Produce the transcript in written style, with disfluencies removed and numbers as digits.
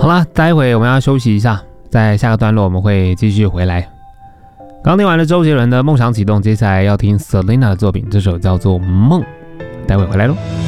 好啦，待会我们要休息一下，在下个段落我们会继续回来。刚听完了周杰伦的《梦想启动》，接下来要听 Selina 的作品，这首叫做《梦》，待会回来咯。